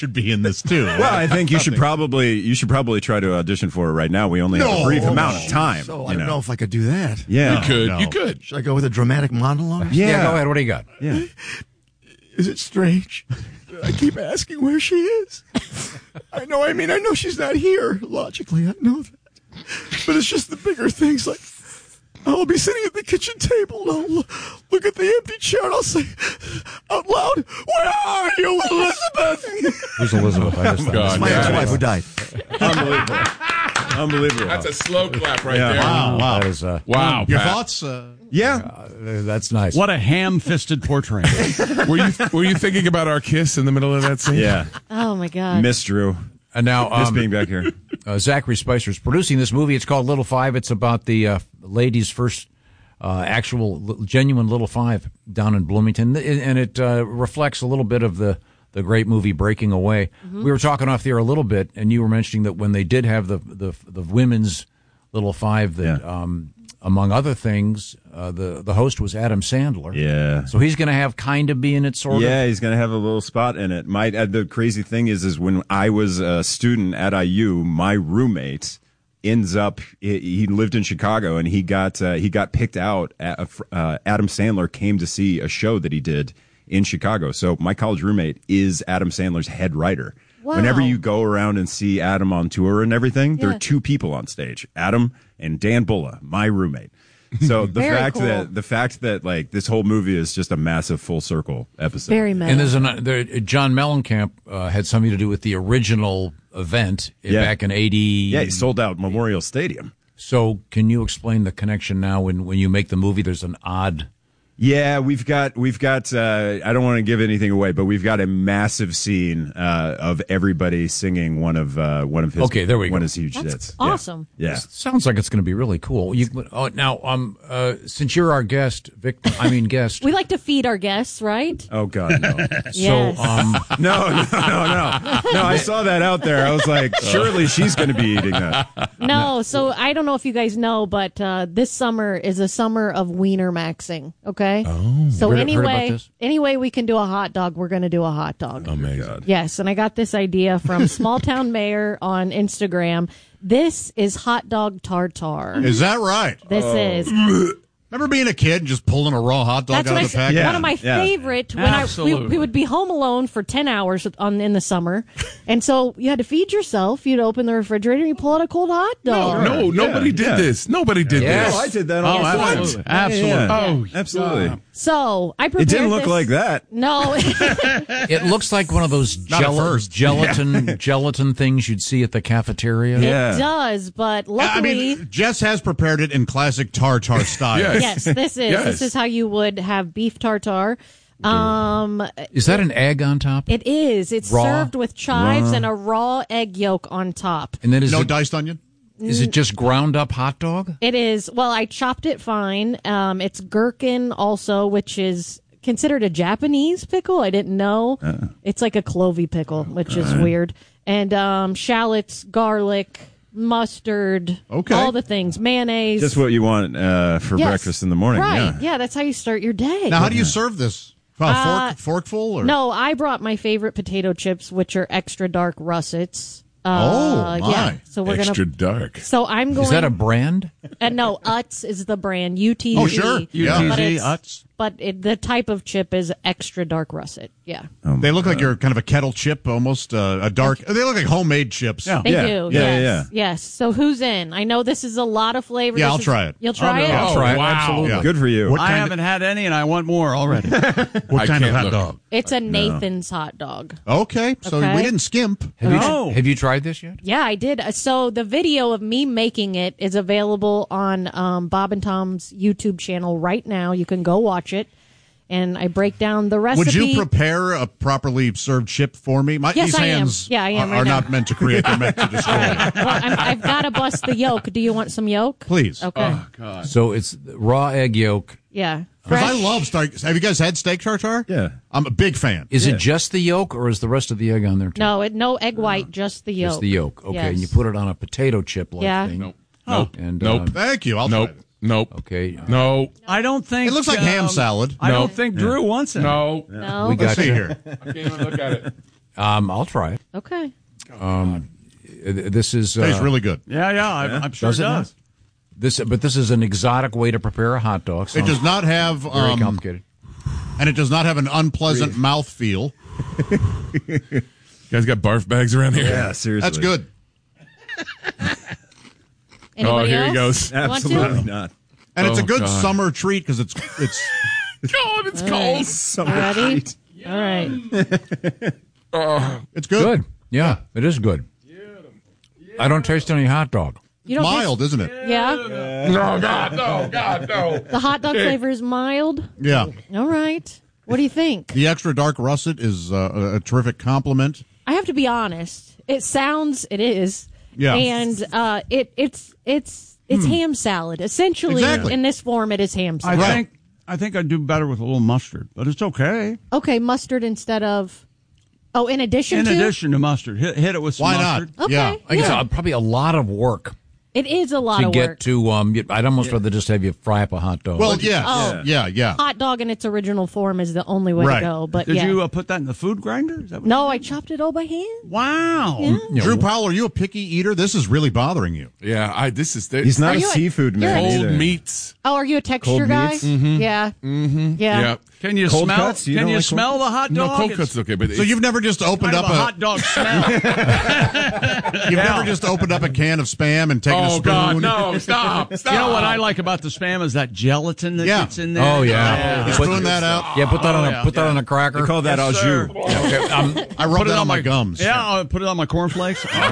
should be in this too. Well, I think you should probably try to audition for it right now. We only have a brief amount of time. So I don't know if I could do that. Yeah, You could. Should I go with a dramatic monologue? Yeah, go ahead. What do you got? Yeah. Is it strange? I keep asking where she is. I know she's not here. Logically, I know that. But it's just the bigger things like I'll be sitting at the kitchen table and I'll look at the empty chair and I'll say out loud, "Where are you, Elizabeth?" Who's Elizabeth? I just God. It's my ex-wife who died. Unbelievable. That's a slow clap right there. Wow. That is, Wow. Your Pat. thoughts? Yeah. that's nice. What a ham-fisted portrait. Were you thinking about our kiss in the middle of that scene? Yeah. Oh, my God. Miss Drew. And now, Miss being back here. Zachary Spicer is producing this movie. It's called Little Five. It's about the lady's first genuine Little Five down in Bloomington, and it reflects a little bit of the great movie Breaking Away. Mm-hmm. We were talking off the air a little bit, and you were mentioning that when they did have the women's Little Five, that among other things, the host was Adam Sandler. Yeah. So he's going to have kind of be in it, sort of. Yeah, he's going to have a little spot in it. The crazy thing is when I was a student at IU, my roommate ends up. He lived in Chicago, and he got picked out. Adam Sandler came to see a show that he did in Chicago. So my college roommate is Adam Sandler's head writer. Wow. Whenever you go around and see Adam on tour and everything, there are two people on stage, Adam and Dan Bulla, my roommate. So the fact that like this whole movie is just a massive full circle episode. Very meta. And John Mellencamp had something to do with the original event back in 80. Yeah, he sold out Memorial Stadium. So can you explain the connection now when you make the movie? There's an odd. Yeah, we've got. I don't want to give anything away, but we've got a massive scene of everybody singing one of his. Okay, there we go. One of his huge That's hits. awesome. Yeah. Sounds like it's going to be really cool. Since you're our guest, guest. We like to feed our guests, right? Oh God, no. Yes. So no. I saw that out there. I was like, surely she's going to be eating that. No, so I don't know if you guys know, but this summer is a summer of wiener maxing. Okay. Oh, so heard about this? anyway, we can do a hot dog. We're going to do a hot dog. Amazing. Yes, and I got this idea from Small Town Mayor on Instagram. This is hot dog tartare. Is that right? This is. Remember being a kid and just pulling a raw hot dog That's out what of the pack? One of my favorite. When we would be home alone for 10 hours in the summer, and so you had to feed yourself. You'd open the refrigerator and you pull out a cold hot dog. Nobody did this. Nobody did this. Oh, I did that. All absolutely. Absolutely. Yeah. Oh, absolutely. So I prepared. It didn't look like that. No. It looks like one of those gelatin things you'd see at the cafeteria. Yeah. It does, but luckily, Jess has prepared it in classic tartare style. yes, this is how you would have beef tartare. Is that an egg on top? It is. It's Raw? served with chives and a raw egg yolk on top. And then No diced onion? is it just ground up hot dog? It is. Well, I chopped it fine. It's gherkin also, which is considered a Japanese pickle. I didn't know. It's like a clovey pickle, which is weird. And shallots, garlic, mustard, all the things, mayonnaise. Just what you want for breakfast in the morning. Right. Yeah, that's how you start your day. Now, how do you serve this? Forkful? Or? No, I brought my favorite potato chips, which are extra dark russets. My. Yeah. So we're extra gonna. dark. So I'm going. Is that a brand? No, Utz is the brand. UTZ. Oh, sure. Yeah. But UTZ, Utz. But the type of chip is extra dark russet. Yeah. They look like you're kind of a kettle chip, almost a dark. They look like homemade chips. Yeah. They do. Yeah, Yes. Yes. So who's in? I know this is a lot of flavor. Yeah, I'll try it. You'll try it? I'll try it. wow. Absolutely. Yeah. Good for you. I haven't had any, and I want more already. What kind of hot dog? It's a Nathan's hot dog. Okay, so Okay. we didn't skimp. Have you tried this yet? Yeah, I did. So the video of me making it is available on Bob and Tom's YouTube channel right now. You can go watch it. And I break down the recipe. Would you prepare a properly served chip for me? Yes, these I am. hands Yeah, I am are right now. not meant to create, they're meant to destroy. Right. Well, I've got to bust the yolk. Do you want some yolk? Please. Okay. Oh, God. So it's raw egg yolk. Yeah. Because I Fresh. love steak. Have you guys had steak tartare? Yeah. I'm a big fan. Is it just the yolk, or is the rest of the egg on there too? No egg white, just the yolk. Just the yolk. Okay, Yes. and you put it on a potato chip like Yeah. thing. Nope. Nope. And, Nope. Thank you. I'll Nope. try it. Nope. Okay. No. I don't think It looks like ham salad. I don't think Drew wants it. No. No. We got Let's see you. here. I can't even look at it. I'll try it. Okay. This is Tastes really good. Yeah, I'm sure Does it it does. but this is an exotic way to prepare a hot dog. It does not have very complicated. and it does not have an unpleasant mouthfeel. You guys got barf bags around here? Yeah, seriously. That's good. Anybody here he else? goes. Want to? Absolutely not. And it's a Oh, good God. summer treat because it's God, it's All cold. right. You ready? All right. it's good. Good. Yeah, it is good. I don't taste any hot dog. You don't Mild, isn't it? Yeah. No, God, no, God, no. The hot dog flavor is mild. Yeah. All right. What do you think? The extra dark russet is a terrific compliment. I have to be honest. It is. Yeah. And it's ham salad. Essentially, Exactly. in this form, it is ham salad. I think I'd do better with a little mustard, but it's okay. Okay, mustard instead of. Oh, in addition In to. addition to mustard, hit it with some Why mustard. not? Okay. Yeah. I think it's probably a lot of work It is a lot to of get work. to. I'd almost rather just have you fry up a hot dog. Well, yes. Oh. Yeah. Hot dog in its original form is the only way Right. to go. But Did yeah. you put that in the food grinder? Is that what No, I chopped it all by hand. Wow. You know, Drew Powell, are you a picky eater? This is really bothering you. Yeah, this is He's not Are a you seafood you're man a- cold either. meats. Oh, are you a texture Cold guy? meats? Yeah. Mm-hmm. Yeah. Yeah. Can you Cold smell? cuts? You Can don't you like cold smell the hot No, dog? cold It's cuts okay, but So you've never just opened kind up of a hot dog smell. you've never just opened up a can of Spam and taken a Oh spoon. God, no! Stop! You know what I like about the Spam is that gelatin that Yeah. gets in there. Oh, yeah. You Put- spoon that out. Yeah, put that on yeah. a put that on a cracker. They call that au Yes, jus. sir. I rub that on my gums. Yeah, I'll put it on my cornflakes. Oh,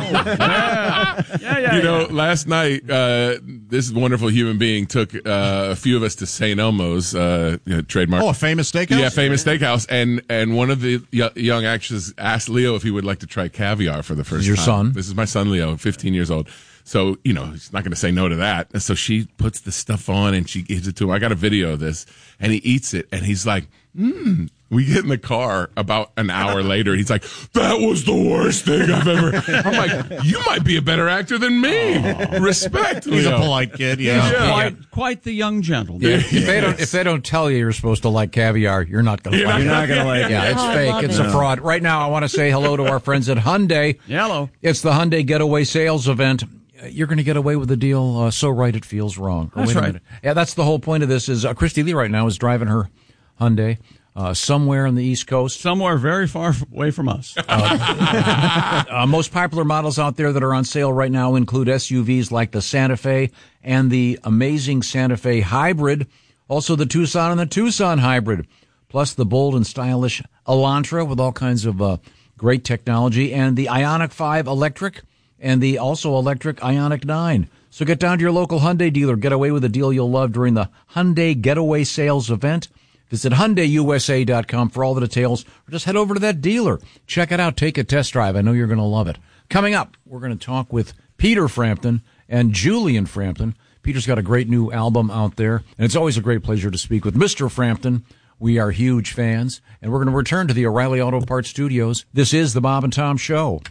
yeah. You know, last night, this wonderful human being took a few of us to St. Elmo's, trademark. Oh, a famous steakhouse? Yeah, famous steakhouse, and one of the young actors asked Leo if he would like to try caviar for the first time. Your son? This is my son Leo, 15 years old. So he's not going to say no to that. And so she puts the stuff on and she gives it to him. I got a video of this, and he eats it, and he's like, We get in the car about an hour later, and he's like, "That was the worst thing I've ever." I'm like, "You might be a better actor than me." Respect. He's a Leo. polite kid, yeah. Quite the young gentleman. Yeah, if they don't tell you you're supposed to like caviar, you're not going to like it. You're not going to like it. Yeah, it's Oh, I fake. love It's it. a fraud. Right now, I want to say hello to our friends at Hyundai. Hello. It's the Hyundai Getaway Sales Event. You're going to get away with a deal so right it feels wrong. That's wait a right. minute. Yeah, that's the whole point of this. Is Christy Lee right now is driving her Hyundai somewhere on the East Coast. Somewhere very far away from us. Most popular models out there that are on sale right now include SUVs like the Santa Fe and the amazing Santa Fe Hybrid, also the Tucson and the Tucson Hybrid, plus the bold and stylish Elantra with all kinds of great technology, and the Ioniq 5 Electric and the also electric Ioniq 9. So get down to your local Hyundai dealer. Get away with a deal you'll love during the Hyundai Getaway Sales Event. Visit HyundaiUSA.com for all the details, or just head over to that dealer. Check it out. Take a test drive. I know you're going to love it. Coming up, we're going to talk with Peter Frampton and Julian Frampton. Peter's got a great new album out there, and it's always a great pleasure to speak with Mr. Frampton. We are huge fans, and we're going to return to the O'Reilly Auto Parts Studios. This is the Bob and Tom Show.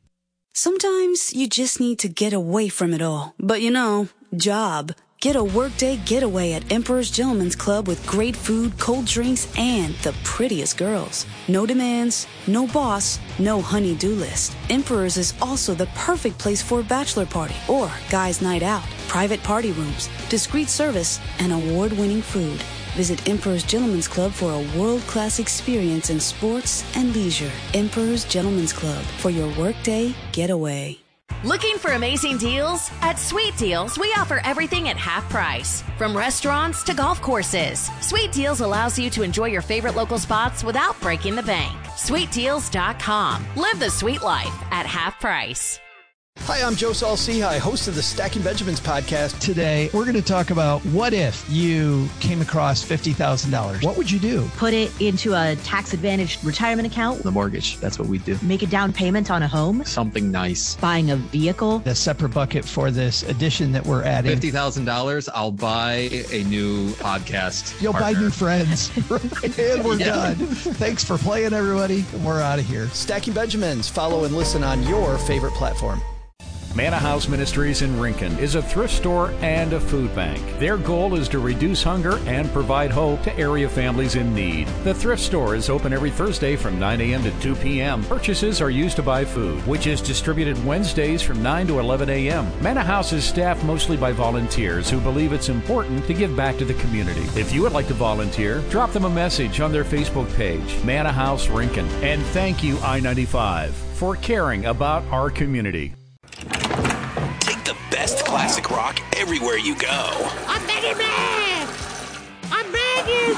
Sometimes you just need to get away from it all. But job. Get a workday getaway at Emperor's Gentleman's Club with great food, cold drinks, and the prettiest girls. No demands, no boss, no honey-do list. Emperor's is also the perfect place for a bachelor party or guys' night out. Private party rooms, discreet service, and award-winning food. Visit Emperor's Gentleman's Club for a world-class experience in sports and leisure. Emperor's Gentleman's Club for your workday getaway. Looking for amazing deals? At Sweet Deals, we offer everything at half price. From restaurants to golf courses, Sweet Deals allows you to enjoy your favorite local spots without breaking the bank. SweetDeals.com. Live the sweet life at half price. Hi, I'm Joe Saul-Sehy, host of the Stacking Benjamins podcast. Today, we're going to talk about what if you came across $50,000? What would you do? Put it into a tax-advantaged retirement account. The mortgage, that's what we do. Make a down payment on a home. Something nice. Buying a vehicle. A separate bucket for this addition that we're adding. $50,000, I'll buy a new podcast. You'll partner. buy new friends. And we're done. Thanks for playing, everybody. And we're out of here. Stacking Benjamins. Follow and listen on your favorite platform. Manna House Ministries in Rincon is a thrift store and a food bank. Their goal is to reduce hunger and provide hope to area families in need. The thrift store is open every Thursday from 9 a.m. to 2 p.m. Purchases are used to buy food, which is distributed Wednesdays from 9 to 11 a.m. Manna House is staffed mostly by volunteers who believe it's important to give back to the community. If you would like to volunteer, drop them a message on their Facebook page, Manna House Rincon. And thank you, I-95, for caring about our community. Take the best classic rock everywhere you go. I'm Mega Man! I'm Megan!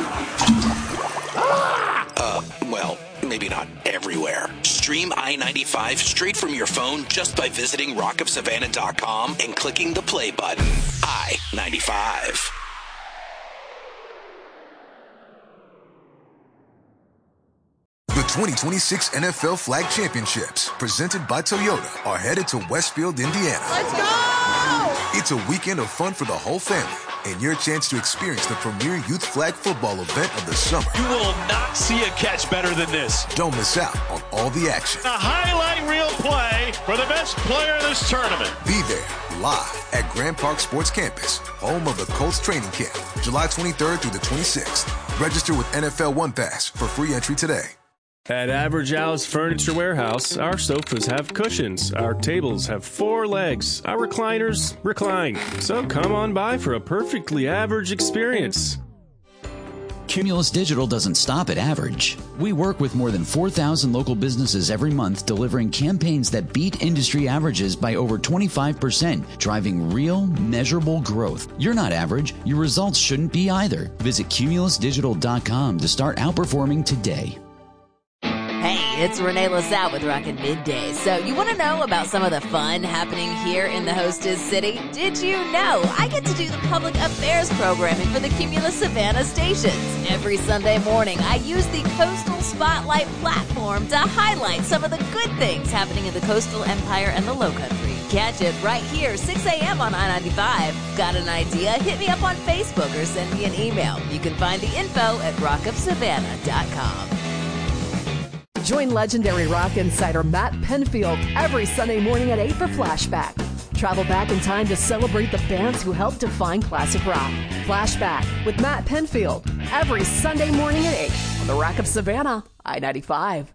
Well, maybe not everywhere. Stream I-95 straight from your phone just by visiting rockofsavannah.com and clicking the play button. I-95. The 2026 NFL Flag Championships, presented by Toyota, are headed to Westfield, Indiana. Let's go! It's a weekend of fun for the whole family and your chance to experience the premier youth flag football event of the summer. You will not see a catch better than this. Don't miss out on all the action. A highlight reel play for the best player in this tournament. Be there live at Grand Park Sports Campus, home of the Colts training camp, July 23rd through the 26th. Register with NFL One Pass for free entry today. At Average Al's Furniture Warehouse, our sofas have cushions, our tables have 4 legs, our recliners recline. So come on by for a perfectly average experience. Cumulus Digital doesn't stop at average. We work with more than 4,000 local businesses every month, delivering campaigns that beat industry averages by over 25%, driving real, measurable growth. You're not average. Your results shouldn't be either. Visit cumulusdigital.com to start outperforming today. Hey, it's Renee LaSalle with Rockin' Midday. So you want to know about some of the fun happening here in the hostess city? Did you know I get to do the public affairs programming for the Cumulus Savannah stations? Every Sunday morning, I use the Coastal Spotlight platform to highlight some of the good things happening in the coastal empire and the Lowcountry. Catch it right here, 6 a.m. on I-95. Got an idea? Hit me up on Facebook or send me an email. You can find the info at rockofsavannah.com. Join legendary rock insider Matt Penfield every Sunday morning at 8 for Flashback. Travel back in time to celebrate the bands who helped define classic rock. Flashback with Matt Penfield every Sunday morning at 8 on the Rock of Savannah, I-95.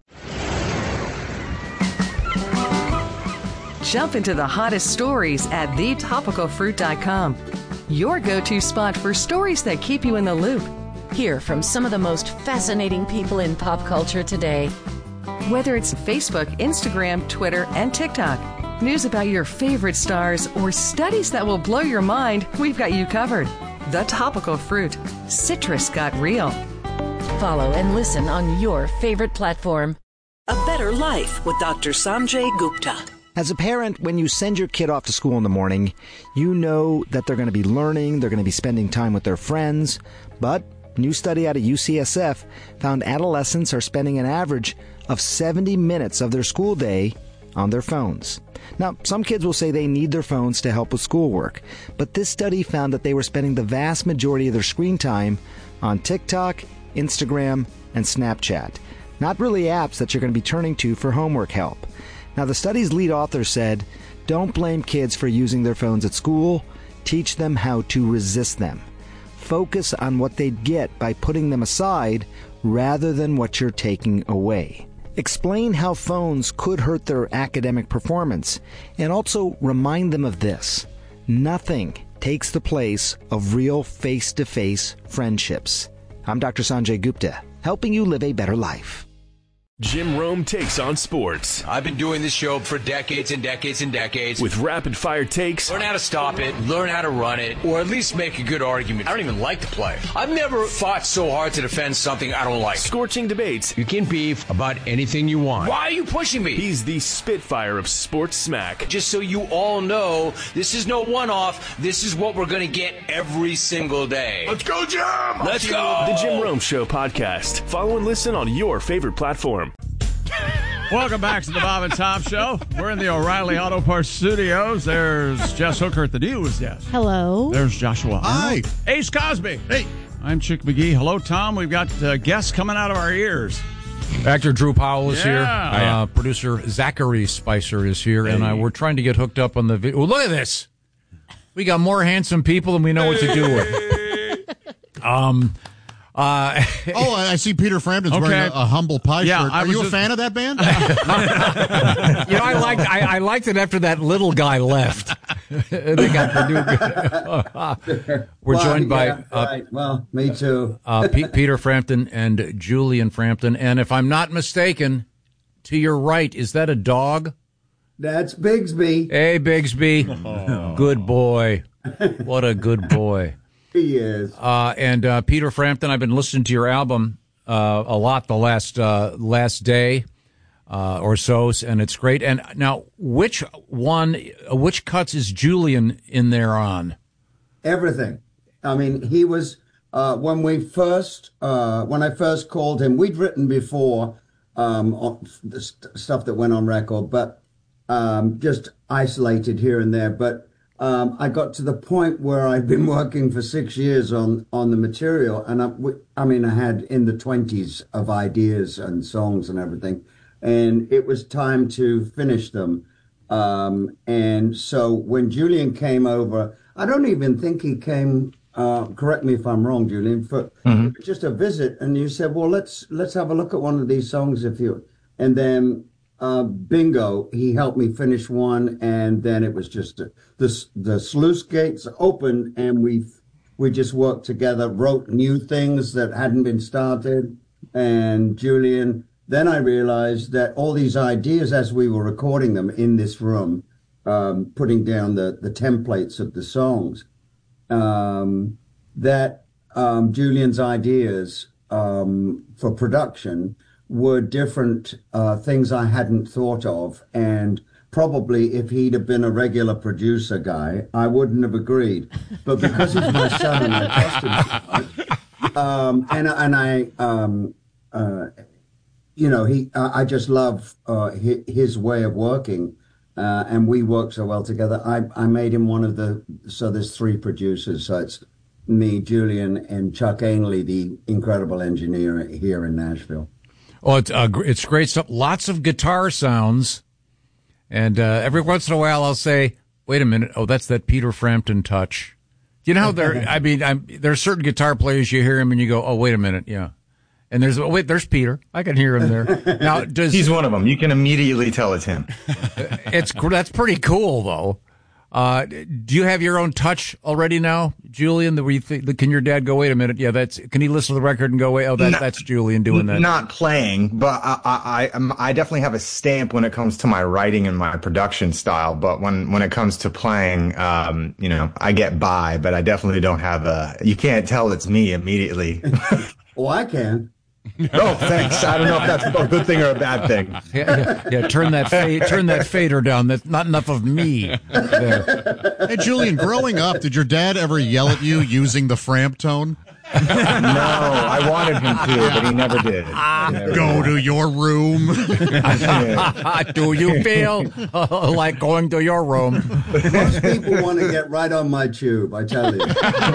Jump into the hottest stories at thetopicalfruit.com. Your go-to spot for stories that keep you in the loop. Hear from some of the most fascinating people in pop culture today. Whether it's Facebook, Instagram, Twitter, and TikTok, news about your favorite stars, or studies that will blow your mind, we've got you covered. The Topical Fruit. Citrus got real. Follow and listen on your favorite platform. A Better Life with Dr. Sanjay Gupta. As a parent, when you send your kid off to school in the morning, you know that they're going to be learning, they're going to be spending time with their friends, but a new study out of UCSF found adolescents are spending an average of 70 minutes of their school day on their phones. Now, some kids will say they need their phones to help with schoolwork, but this study found that they were spending the vast majority of their screen time on TikTok, Instagram, and Snapchat. Not really apps that you're going to be turning to for homework help. Now, the study's lead author said, don't blame kids for using their phones at school. Teach them how to resist them. Focus on what they'd get by putting them aside rather than what you're taking away. Explain how phones could hurt their academic performance, and also remind them of this. Nothing takes the place of real face-to-face friendships. I'm Dr. Sanjay Gupta, helping you live a better life. Jim Rome takes on sports. I've been doing this show for decades and decades and decades. With rapid-fire takes. Learn how to stop it, learn how to run it, or at least make a good argument. I don't even like the play. I've never fought so hard to defend something I don't like. Scorching debates. You can beef about anything you want. Why are you pushing me? He's the Spitfire of sports smack. Just so you all know, this is no one-off. This is what we're going to get every single day. Let's go, Jim! Let's go! The Jim Rome Show podcast. Follow and listen on your favorite platform. Welcome back to the Bob and Tom Show. We're in the O'Reilly Auto Parts studios. There's Jess Hooker at the news desk. Hello. There's Joshua Arnold. Ace Cosby. Hey. I'm Chick McGee. Hello, Tom. We've got guests coming out of our ears. Actor Drew Powell is here. Yeah. Producer Zachary Spicer is here, and we're trying to get hooked up on the video. Look at this. We got more handsome people than we know what to do with. I see Peter Frampton's wearing a Humble Pie shirt. Are you a fan of that band? I liked it after that little guy left. They got the new. We're joined by. Well, me too. Peter Frampton and Julian Frampton, and if I'm not mistaken, to your right, is that a dog? That's Bigsby. Hey, Bigsby. Oh. Good boy. What a good boy. He is. And Peter Frampton, I've been listening to your album a lot the last day or so, and it's great. And now, which cuts is Julian in there on? Everything. I mean, he was when I first called him. We'd written before the stuff that went on record, but just isolated here and there. But I got to the point where I'd been working for 6 years on the material, and I had in the 20s of ideas and songs and everything, and it was time to finish them. And so when Julian came over, I don't even think he came. Correct me if I'm wrong, Julian. For just a visit, and you said, "Well, let's have a look at one of these songs if you." And then bingo, he helped me finish one, and then it was just the sluice gates opened, and we just worked together, wrote new things that hadn't been started. And Julian, then I realized that all these ideas, as we were recording them in this room, putting down the templates of the songs, that Julian's ideas for production were different things I hadn't thought of. And probably if he'd have been a regular producer guy, I wouldn't have agreed. But because he's my son and I trust him so much, I just love his way of working. And we work so well together. I made him so there's 3 producers. So it's me, Julian, and Chuck Ainley, the incredible engineer here in Nashville. Oh, it's great stuff. Lots of guitar sounds. And every once in a while I'll say, wait a minute. Oh, that's that Peter Frampton touch. You know how there are certain guitar players, you hear him and you go, oh, wait a minute. Yeah. And there's Peter. I can hear him there. Now, he's one of them. You can immediately tell it's him. That's pretty cool, though. Do you have your own touch already now, Julian? Can your dad go, wait a minute? Yeah, can he listen to the record and go, wait, that's Julian doing that? Not playing, but I definitely have a stamp when it comes to my writing and my production style. But when it comes to playing, I get by, but I definitely don't have you can't tell it's me immediately. Oh, I can. Oh, thanks. I don't know if that's a good thing or a bad thing. Yeah. Turn that fader down. That's not enough of me. There. Hey, Julian, growing up, did your dad ever yell at you using the Framp tone? No, I wanted him to, but he never did. Go to your room. Do you feel like going to your room? Most people want to get right on my tube, I tell you.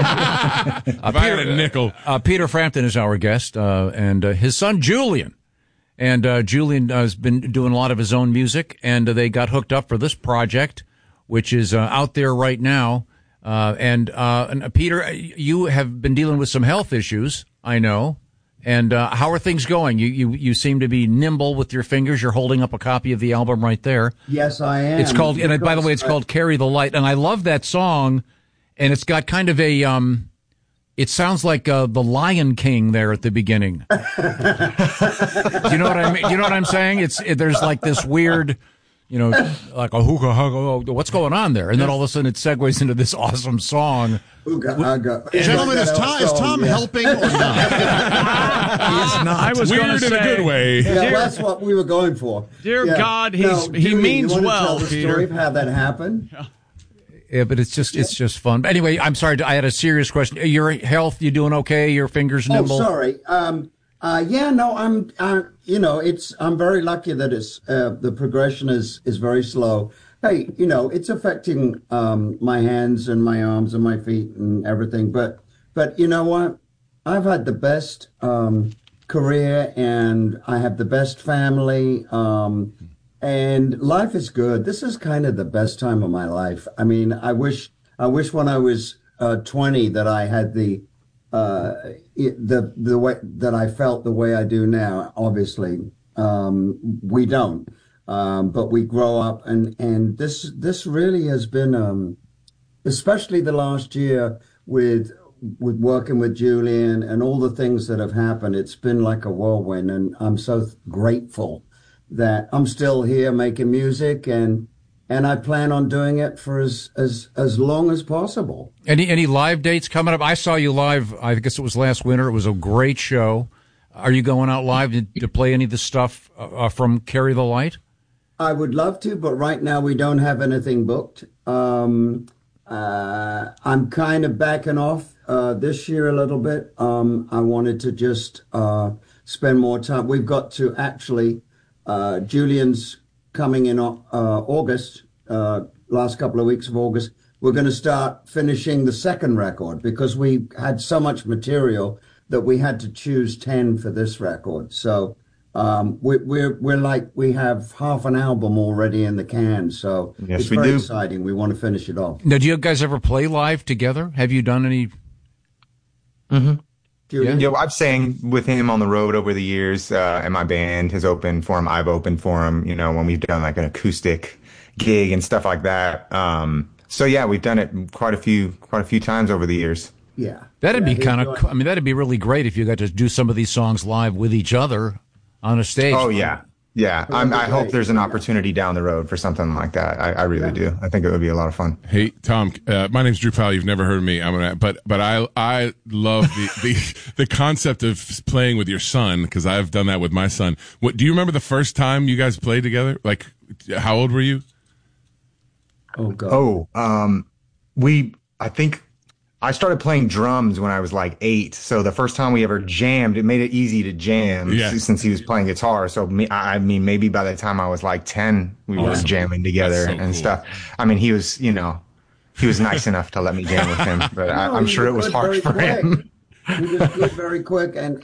Peter Frampton is our guest, and his son Julian. And Julian has been doing a lot of his own music, and they got hooked up for this project, which is out there right now. And Peter, you have been dealing with some health issues, I know. And how are things going? You seem to be nimble with your fingers. You're holding up a copy of the album right there. Yes, I am. It's called, and by the way, it's called "Carry the Light," and I love that song. And it's got kind of a it sounds like the Lion King there at the beginning. Do you know what I mean? You know what I'm saying? There's like this weird, like a hookah hugga. What's going on there? And then all of a sudden it segues into this awesome song. Gentlemen, is Tom helping or not? He's not. I was weird in a good way. Yeah, that's what we were going for. Dear God, he means well, Peter. Peter. Of how that happened? Yeah, but it's just fun. But anyway, I'm sorry. I had a serious question. Your health, you doing okay? Your fingers nimble? Oh, sorry. I'm very lucky that it's the progression is very slow. Hey, it's affecting my hands and my arms and my feet and everything. But you know what? I've had the best career, and I have the best family, and life is good. This is kind of the best time of my life. I mean, I wish when I was 20 that I had the way that I felt the way I do now. Obviously, we don't, but we grow up, and this really has been, especially the last year with working with Julian and all the things that have happened. It's been like a whirlwind, and I'm so grateful that I'm still here making music, and I plan on doing it for as long as possible. Any live dates coming up? I saw you live, I guess it was last winter. It was a great show. Are you going out live to play any of the stuff from Carry the Light? I would love to, but right now we don't have anything booked. I'm kind of backing off this year a little bit. I wanted to just spend more time. We've got to actually, Julian's coming in August, last couple of weeks of August. We're going to start finishing the second record because we had so much material that we had to choose 10 for this record. So we're like, we have half an album already in the can. So yes, it's very exciting. We want to finish it off. Now, do you guys ever play live together? Have you done any? Mm-hmm. Yeah, I've sang with him on the road over the years, and my band has opened for him. I've opened for him, when we've done like an acoustic gig and stuff like that. So yeah, we've done it quite a few times over the years. Yeah, that'd be kind of. I mean, that'd be really great if you got to do some of these songs live with each other on a stage. Oh yeah. Yeah, I hope there's an opportunity down the road for something like that. I really do. I think it would be a lot of fun. Hey, Tom, my name's Drew Powell. You've never heard of me. But I love the concept of playing with your son, because I've done that with my son. What do you remember the first time you guys played together? Like, how old were you? Oh God. I think I started playing drums when I was like 8. So the first time we ever jammed, it made it easy to jam since he was playing guitar. So maybe by the time I was like 10, we were jamming together and stuff. I mean, he was nice enough to let me jam with him, but I'm sure it was hard for him. He was good very quick, and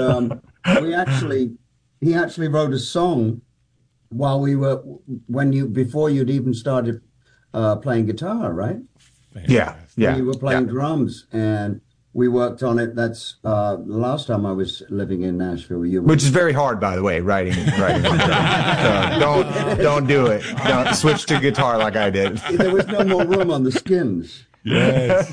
he actually wrote a song while before you'd even started playing guitar, right? Yeah. You were playing drums, and we worked on it. That's the last time I was living in Nashville. Which is very hard, by the way, writing on drums. So don't do it. Don't switch to guitar like I did. There was no more room on the skins. Yes.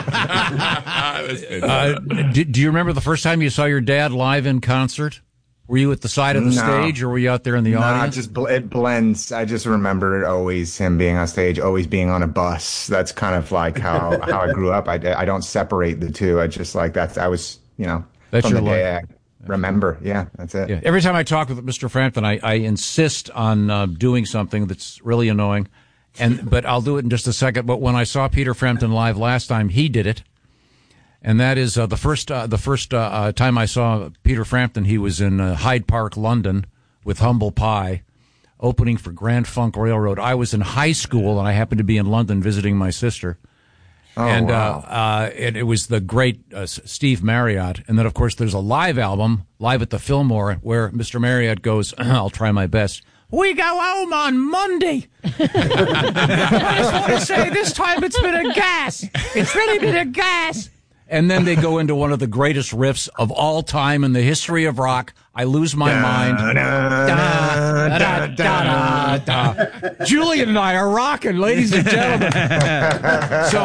Do you remember the first time you saw your dad live in concert? Were you at the side of the stage, or were you out there in the audience? It blends. I just remember it always, him being on stage, always being on a bus. That's kind of like how I grew up. I don't separate the two. I just like that. I was, that's from your the day I remember. Yeah, that's it. Yeah. Every time I talk with Mr. Frampton, I insist on doing something that's really annoying, but I'll do it in just a second. But when I saw Peter Frampton live last time, he did it. And that is the first time I saw Peter Frampton. He was in Hyde Park, London, with Humble Pie, opening for Grand Funk Railroad. I was in high school, and I happened to be in London visiting my sister. And it was the great Steve Marriott. And then, of course, there's a live album, Live at the Fillmore, where Mr. Marriott goes, I'll try my best. We go home on Monday. I just want to say this time it's been a gas. It's really been a gas. And then they go into one of the greatest riffs of all time in the history of rock. I lose my mind. Julian and I are rocking, ladies and gentlemen. So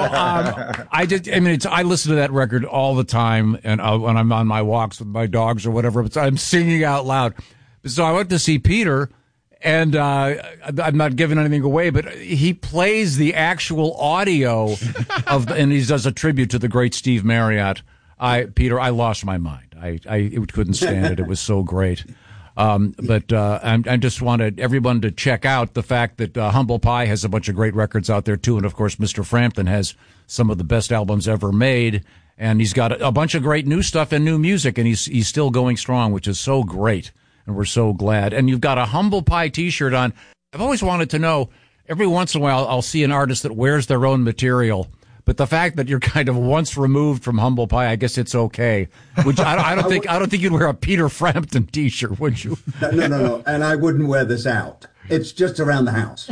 I listen to that record all the time, and when I'm on my walks with my dogs or whatever, I'm singing out loud. So I went to see Peter. And I'm not giving anything away, but he plays the actual audio and he does a tribute to the great Steve Marriott. Peter, I lost my mind. I couldn't stand it. It was so great. But I just wanted everyone to check out the fact that Humble Pie has a bunch of great records out there too, and of course Mr. Frampton has some of the best albums ever made, and he's got a bunch of great new stuff and new music, and he's still going strong, which is so great. And we're so glad. And you've got a Humble Pie T-shirt on. I've always wanted to know, every once in a while, I'll see an artist that wears their own material, But the fact that you're kind of once removed from humble pie, I guess it's okay. Which I don't think you'd wear a Peter Frampton T-shirt, would you? No. And I wouldn't wear this out. It's just around the house.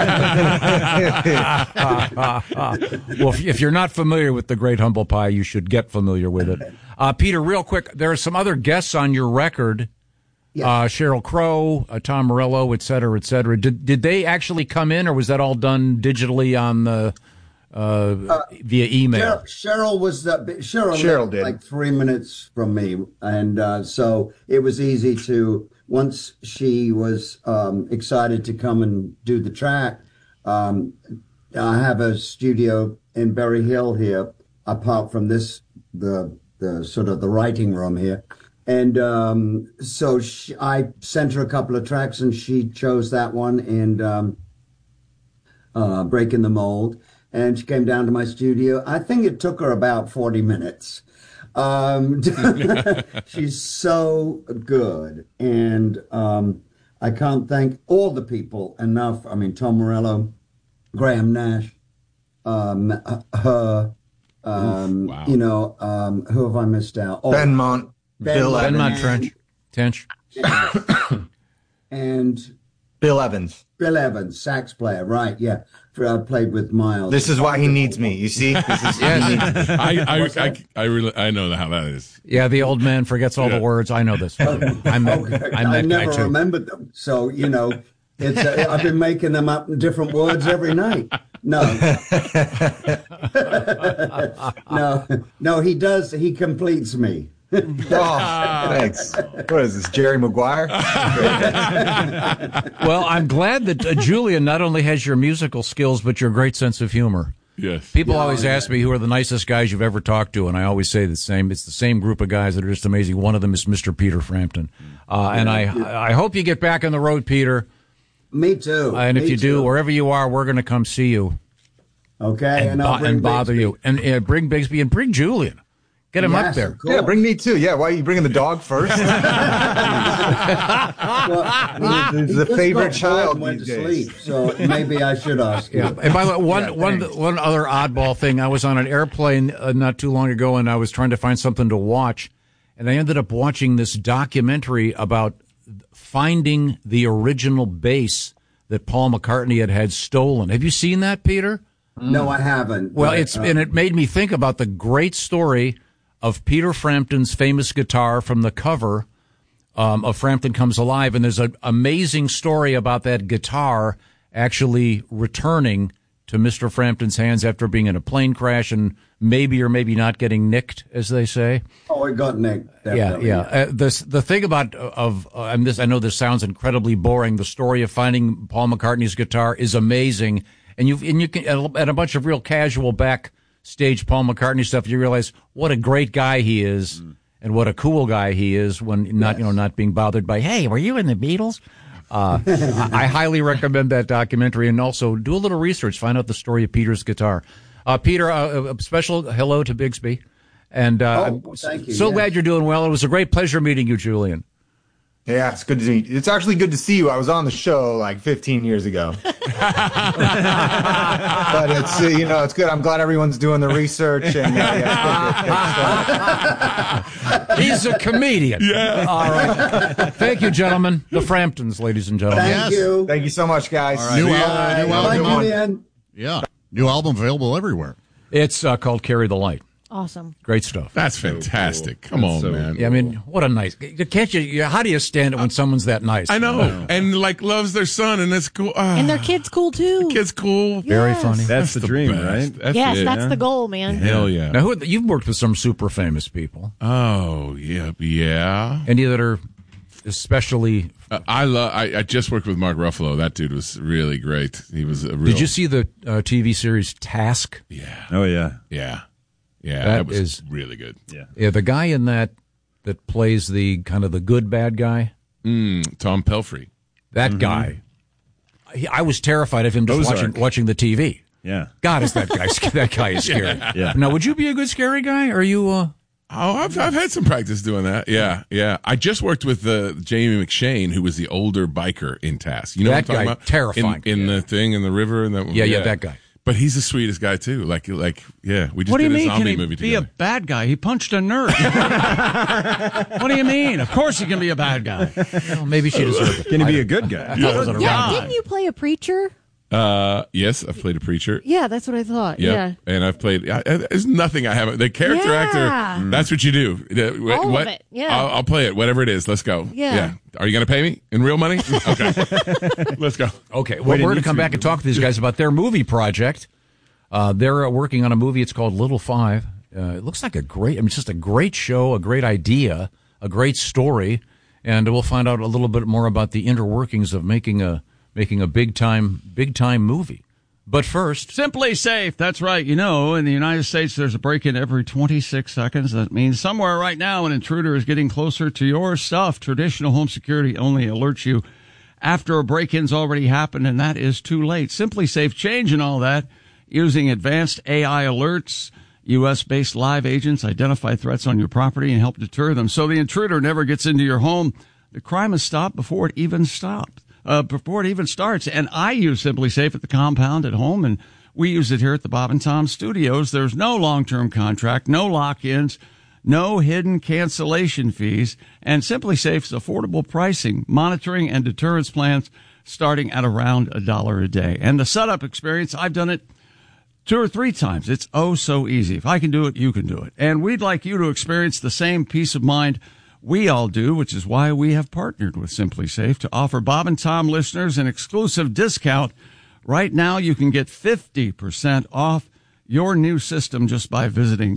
Well, if you're not familiar with the Great Humble Pie, you should get familiar with it. Peter, real quick, there are some other guests on your record. Sheryl Crow, Tom Morello, et cetera, et cetera. Did they actually come in, or was that all done digitally on the via email? Cheryl did like 3 minutes from me, and so it was easy to. Once she was excited to come and do the track, I have a studio in Berry Hill here, apart from this, the sort of the writing room here. And so I sent her a couple of tracks, and she chose that one, and Breaking the Mold. And she came down to my studio. I think it took her about 40 minutes. She's so good, and I can't thank all the people enough. I mean, Tom Morello, Graham Nash, her, wow. Who have I missed out? Oh, Benmont, Bill Tench, and Bill Evans. Bill Evans, sax player, right? Yeah, I played with Miles. This is why he needs me. You see, this is I know how that is. Yeah, the old man forgets all the words. I know this. I never remembered them. So it's I've been making them up in different words every night. No, he does. He completes me. Thanks. What is this, Jerry Maguire? Well, I'm glad that Julian not only has your musical skills, but your great sense of humor. Yes. People always ask me who are the nicest guys you've ever talked to, and I always say the same. It's the same group of guys that are just amazing. One of them is Mr. Peter Frampton. And I hope you get back on the road, Peter. Me too. And if you do, wherever you are, we're going to come see you. Okay. And bother you. And bring Bigsby and bring Julian. Get him up there. Yeah, bring me too. Yeah, why are you bringing the dog first? He's the favorite child went these to days. sleep, so maybe I should ask you. And by the way, one other oddball thing. I was on an airplane not too long ago, and I was trying to find something to watch, and I ended up watching this documentary about finding the original bass that Paul McCartney had stolen. Have you seen that, Peter? No, I haven't. Well, and it made me think about the great story of Peter Frampton's famous guitar from the cover of Frampton Comes Alive. And there's an amazing story about that guitar actually returning to Mr. Frampton's hands after being in a plane crash and maybe or maybe not getting nicked, as they say. Oh, it got nicked. Definitely. Yeah. The thing about and this, I know this sounds incredibly boring. The story of finding Paul McCartney's guitar is amazing. And you can, at a bunch of real casual backstage Paul McCartney stuff, you realize what a great guy he is and what a cool guy he is when not being bothered by, hey, were you in the Beatles? I highly recommend that documentary, and also do a little research, find out the story of Peter's guitar. Peter, a special hello to Bigsby. And thank you. So glad you're doing well. It was a great pleasure meeting you, Julian. Yeah, it's good to meet you. It's actually good to see you. I was on the show like 15 years ago. But it's, it's good. I'm glad everyone's doing the research. And He's a comedian. Yeah. All right. Thank you, gentlemen. The Framptons, ladies and gentlemen. Thank you. Thank you so much, guys. All right. New album available everywhere. It's called Carry the Light. Awesome. Great stuff. That's fantastic. Come on, man. Yeah, I mean, what a nice. Can't you? How do you stand it when someone's that nice? I know. And loves their son, and it's cool. And their kid's cool too. Kid's cool. Yes. Very funny. That's the dream, best. right? That's the goal, man. Hell yeah. Now, you've worked with some super famous people. Oh, yeah. Any that are especially. I just worked with Mark Ruffalo. That dude was really great. He was a real. Did you see the TV series Task? Yeah. Oh, yeah. Yeah. Yeah, that was really good. Yeah, the guy in that plays the kind of the good bad guy. Tom Pelfrey. That guy. I was terrified of him just watching the TV. Yeah. God, is that guy is scary. Yeah. Now, would you be a good scary guy? Or are you? I've had some practice doing that. Yeah. I just worked with Jamie McShane, who was the older biker in Task. You know that what I'm talking guy, about? terrifying. In the thing in the river and that. Yeah, that guy. But he's the sweetest guy too. Like, yeah, we just What do you did a mean? zombie Can he movie be a together. bad guy? He punched a nerd. What do you mean? Of course he can be a bad guy. Well, maybe she deserved it. Can he be a good guy? Didn't you play a preacher? Yes, I've played a preacher. Yeah, that's what I thought. Yep. Yeah. And I've played. There's nothing I haven't. The character Yeah. actor. That's what you do. All of it, yeah. I'll play it. Whatever it is. Let's go. Yeah. Are you going to pay me in real money? Okay. Let's go. Okay. Well, we're going to come back and talk to these guys about their movie project. They're working on a movie. It's called Little Five. It looks like it's just a great show, a great idea, a great story, and we'll find out a little bit more about the inner workings of making a big time movie. But first, Simply Safe. That's right. You know, in the United States, there's a break-in every 26 seconds. That means somewhere right now an intruder is getting closer to your stuff. Traditional home security only alerts you after a break-in's already happened, and that is too late. Simply Safe changing all that using advanced AI alerts. U.S.-based live agents identify threats on your property and help deter them. So the intruder never gets into your home. The crime is stopped before it even stops. Before it even starts. And I use Simply Safe at the compound at home, and we use it here at the Bob and Tom Studios. There's no long-term contract, no lock-ins, no hidden cancellation fees, and Simply Safe's affordable pricing, monitoring, and deterrence plans starting at around $1 a day. And the setup experience, I've done it 2 or 3 times. It's oh so easy. If I can do it, you can do it. And we'd like you to experience the same peace of mind we all do, which is why we have partnered with Simply Safe to offer Bob and Tom listeners an exclusive discount. Right now, you can get 50% off your new system just by visiting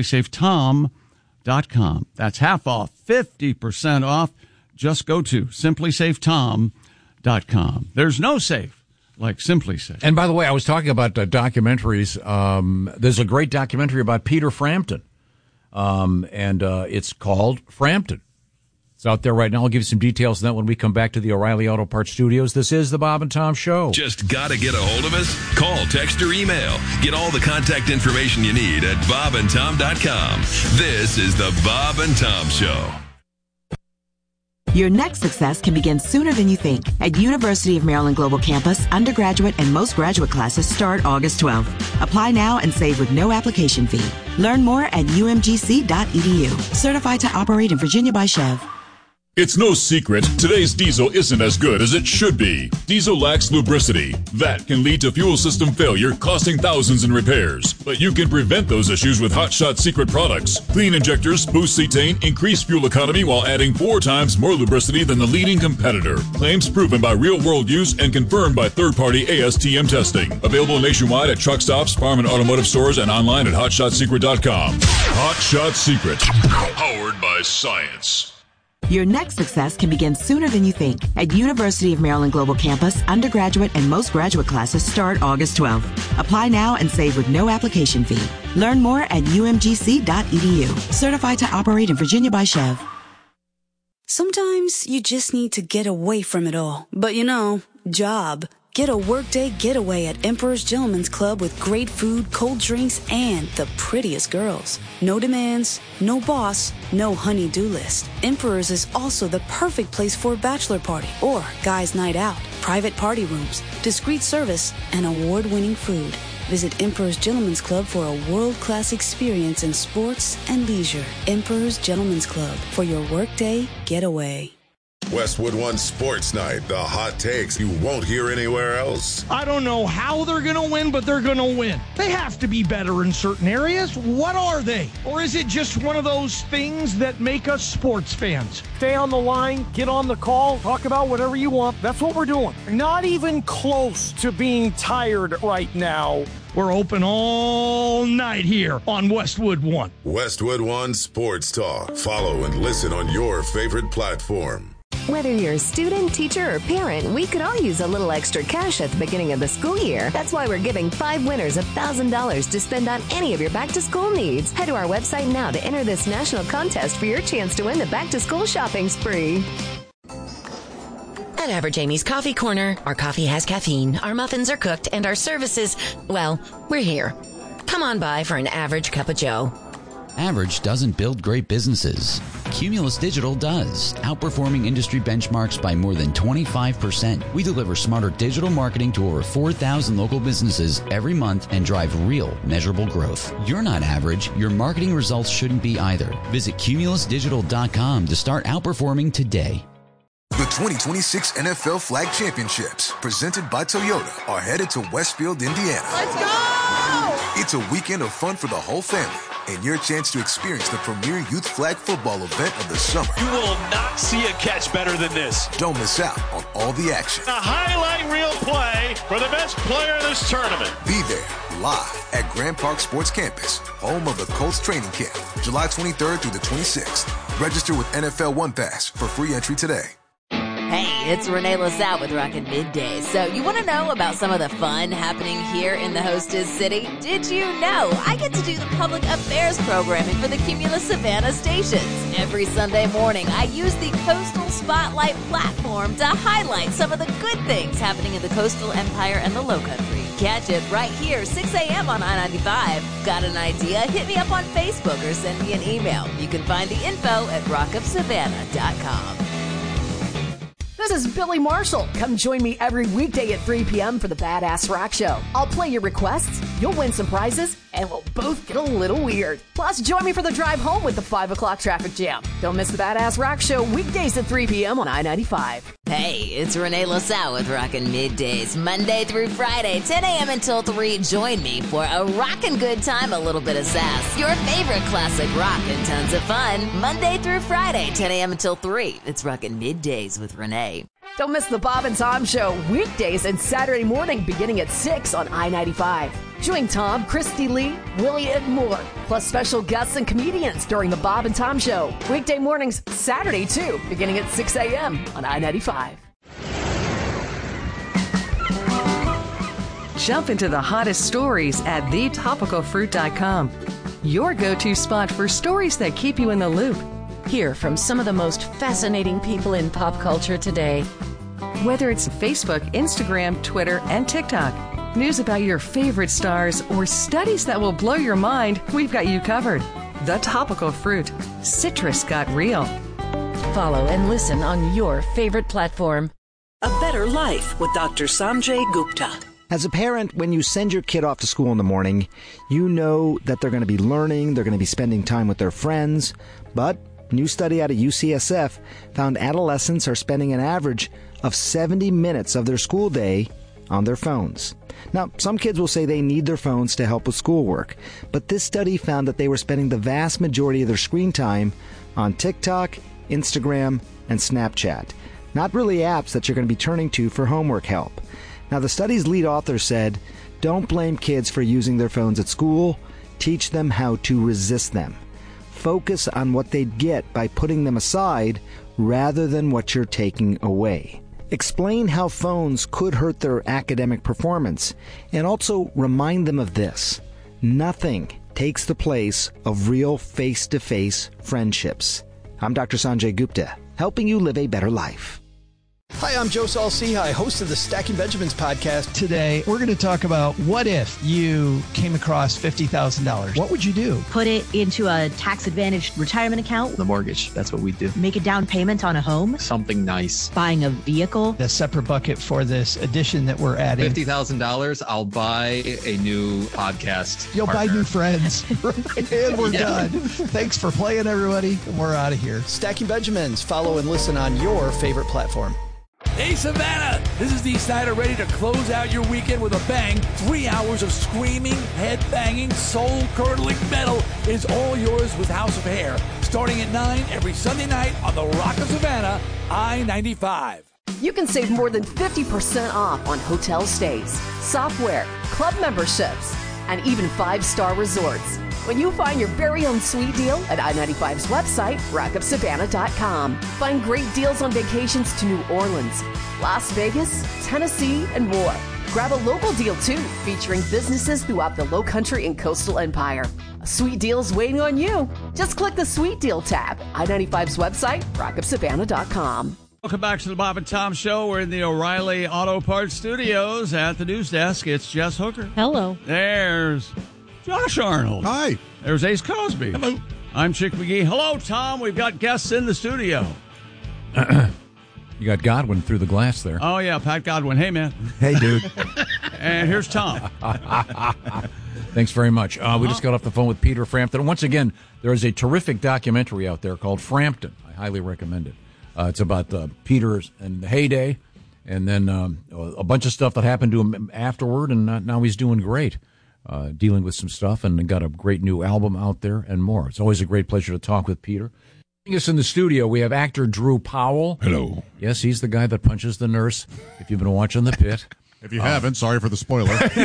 simplysafetom.com. That's half off, 50% off. Just go to simplysafetom.com. There's no safe like Simply Safe. And by the way, I was talking about documentaries. There's a great documentary about Peter Frampton. And it's called Frampton. It's out there right now. I'll give you some details on that when we come back to the O'Reilly Auto Parts Studios. This is the Bob and Tom Show. Just gotta get a hold of us? Call, text, or email. Get all the contact information you need at bobandtom.com. This is the Bob and Tom Show. Your next success can begin sooner than you think. At University of Maryland Global Campus, undergraduate and most graduate classes start August 12th. Apply now and save with no application fee. Learn more at umgc.edu. Certified to operate in Virginia by Chev. It's no secret, today's diesel isn't as good as it should be. Diesel lacks lubricity. That can lead to fuel system failure, costing thousands in repairs. But you can prevent those issues with Hot Shot Secret products. Clean injectors, boost cetane, increase fuel economy while adding 4 times more lubricity than the leading competitor. Claims proven by real-world use and confirmed by third-party ASTM testing. Available nationwide at truck stops, farm and automotive stores, and online at hotshotsecret.com. Hot Shot Secret. Powered by science. Your next success can begin sooner than you think. At University of Maryland Global Campus, undergraduate and most graduate classes start August 12th. Apply now and save with no application fee. Learn more at umgc.edu. Certified to operate in Virginia by Chev. Sometimes you just need to get away from it all. But you know, job. Get a workday getaway at Emperor's Gentleman's Club with great food, cold drinks, and the prettiest girls. No demands, no boss, no honey-do list. Emperor's is also the perfect place for a bachelor party or guys' night out. Private party rooms, discreet service, and award-winning food. Visit Emperor's Gentleman's Club for a world-class experience in sports and leisure. Emperor's Gentleman's Club for your workday getaway. Westwood One Sports Night, the hot takes you won't hear anywhere else. I don't know how they're going to win, but they're going to win. They have to be better in certain areas. What are they? Or is it just one of those things that make us sports fans? Stay on the line, get on the call, talk about whatever you want. That's what we're doing. Not even close to being tired right now. We're open all night here on Westwood One. Westwood One Sports Talk. Follow and listen on your favorite platform. Whether you're a student, teacher, or parent, we could all use a little extra cash at the beginning of the school year. That's why we're giving 5 winners $1,000 to spend on any of your back-to-school needs. Head to our website now to enter this national contest for your chance to win the back-to-school shopping spree. At Average Amy's Coffee Corner, our coffee has caffeine, our muffins are cooked, and our services, well, we're here. Come on by for an average cup of joe. Average doesn't build great businesses. Cumulus Digital does, outperforming industry benchmarks by more than 25%. We deliver smarter digital marketing to over 4,000 local businesses every month and drive real, measurable growth. You're not average. Your marketing results shouldn't be either. Visit cumulusdigital.com to start outperforming today. The 2026 NFL Flag Championships, presented by Toyota, are headed to Westfield, Indiana. Let's go! It's a weekend of fun for the whole family and your chance to experience the premier youth flag football event of the summer. You will not see a catch better than this. Don't miss out on all the action. A highlight reel play for the best player in this tournament. Be there live at Grand Park Sports Campus, home of the Colts training camp, July 23rd through the 26th. Register with NFL One Pass for free entry today. Hey, it's Renee LaSalle with Rockin' Midday. So you want to know about some of the fun happening here in the hostess city? Did you know I get to do the public affairs programming for the Cumulus Savannah stations? Every Sunday morning, I use the Coastal Spotlight platform to highlight some of the good things happening in the Coastal Empire and the Lowcountry. Catch it right here, 6 a.m. on I-95. Got an idea? Hit me up on Facebook or send me an email. You can find the info at rockupsavannah.com. This is Billy Marshall. Come join me every weekday at 3 p.m. for the Badass Rock Show. I'll play your requests, you'll win some prizes, and we'll both get a little weird. Plus, join me for the drive home with the 5 o'clock traffic jam. Don't miss the Badass Rock Show weekdays at 3 p.m. on I-95. Hey, it's Renee LaSalle with Rockin' Middays, Monday through Friday, 10 a.m. until 3. Join me for a rockin' good time, a little bit of sass, your favorite classic rock, and tons of fun. Monday through Friday, 10 a.m. until 3. It's Rockin' Middays with Renee. Don't miss the Bob and Tom Show weekdays and Saturday morning beginning at 6 on I-95. Join Tom, Christy Lee, Willie, and more, plus special guests and comedians during the Bob and Tom Show. Weekday mornings, Saturday too, beginning at 6 a.m. on I-95. Jump into the hottest stories at thetopicalfruit.com. Your go-to spot for stories that keep you in the loop. Hear from some of the most fascinating people in pop culture today. Whether it's Facebook, Instagram, Twitter, and TikTok, news about your favorite stars, or studies that will blow your mind, we've got you covered. The Topical Fruit. Citrus got real. Follow and listen on your favorite platform. A Better Life with Dr. Sanjay Gupta. As a parent, when you send your kid off to school in the morning, you know that they're going to be learning, they're going to be spending time with their friends, but new study out of UCSF found adolescents are spending an average of 70 minutes of their school day on their phones. Now, some kids will say they need their phones to help with schoolwork, but this study found that they were spending the vast majority of their screen time on TikTok, Instagram, and Snapchat. Not really apps that you're going to be turning to for homework help. Now, the study's lead author said, don't blame kids for using their phones at school. Teach them how to resist them. Focus on what they'd get by putting them aside rather than what you're taking away. Explain how phones could hurt their academic performance, and also remind them of this. Nothing takes the place of real face-to-face friendships. I'm Dr. Sanjay Gupta, helping you live a better life. Hi, I'm Joe Saul-Sehy, host of the Stacking Benjamins podcast. Today, we're going to talk about what if you came across $50,000. What would you do? Put it into a tax-advantaged retirement account. The mortgage, that's what we do. Make a down payment on a home. Something nice. Buying a vehicle. A separate bucket for this addition that we're adding. $50,000, I'll buy a new podcast You'll partner. buy new friends. And we're done. Thanks for playing, everybody. And we're out of here. Stacking Benjamins. Follow and listen on your favorite platform. Hey, Savannah! This is Dee Snider, ready to close out your weekend with a bang. 3 hours of screaming, head-banging, soul-curdling metal is all yours with House of Hair. Starting at 9 every Sunday night on the Rock of Savannah, I-95. You can save more than 50% off on hotel stays, software, club memberships, and even 5-star resorts. When you find your very own sweet deal at I-95's website, rockupsavannah.com. Find great deals on vacations to New Orleans, Las Vegas, Tennessee, and more. Grab a local deal, too, featuring businesses throughout the Lowcountry and Coastal Empire. A sweet deal's waiting on you. Just click the Sweet Deal tab. I-95's website, rockupsavannah.com. Welcome back to the Bob and Tom Show. We're in the O'Reilly Auto Parts Studios at the news desk. It's Jess Hooker. Hello. There's Josh Arnold. Hi. There's Ace Cosby. Hello. I'm Chick McGee. Hello, Tom. We've got guests in the studio. You got Godwin through the glass there. Oh, yeah, Pat Godwin. Hey, man. Hey, dude. And here's Tom. Thanks very much. We just got off the phone with Peter Frampton. Once again, there is a terrific documentary out there called Frampton. I highly recommend it. It's about Peter and the heyday, and then a bunch of stuff that happened to him afterward, and now he's doing great, dealing with some stuff, and got a great new album out there and more. It's always a great pleasure to talk with Peter. Joining us in the studio, we have actor Drew Powell. Hello. Yes, he's the guy that punches the nurse, if you've been watching The Pit. If you haven't, sorry for the spoiler.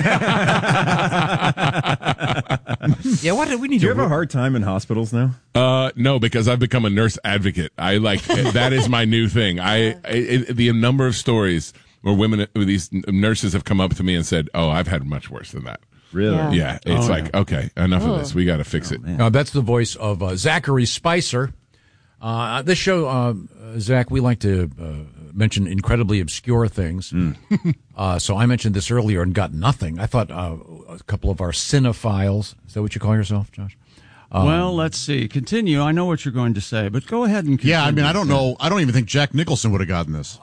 Yeah, what do we need? Do you have a hard time in hospitals now? No, because I've become a nurse advocate. I like that is my new thing. The number of stories where these nurses have come up to me and said, "Oh, I've had much worse than that." Really? Yeah. It's okay, enough of this. We got to fix it. That's the voice of Zachary Spicer. This show, Zach, we like to mention incredibly obscure things. So I mentioned this earlier and got nothing. I thought a couple of our cinephiles. Is that what you call yourself, Josh? Well, let's see. Continue. I know what you're going to say, but go ahead and continue. Yeah, I mean, I don't know. I don't even think Jack Nicholson would have gotten this.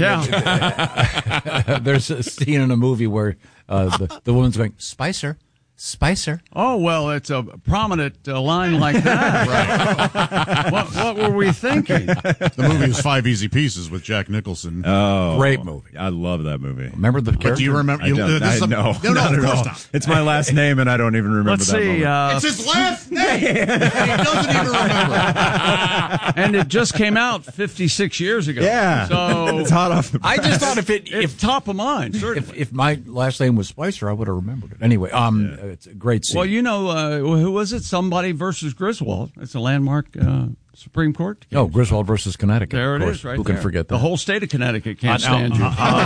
There's a scene in a movie where the woman's going, Spicer. Oh, well, it's a prominent line like that. Right. What were we thinking? The movie is 5 Easy Pieces with Jack Nicholson. Oh, great movie. I love that movie. Remember the character? But do you remember? No, not at all. It's my last name, and I don't even remember Let's see, it's his last name. He doesn't even remember. And it just came out 56 years ago. Yeah, so it's hot off the I just thought if top of mind, certainly. If my last name was Spicer, I would have remembered it. Anyway, it's a great scene. Well, you know, who was it? Somebody versus Griswold. It's a landmark Supreme Court case. Oh, Griswold versus Connecticut. There it of course. is, right Who there. can forget that? The whole state of Connecticut can't stand you. How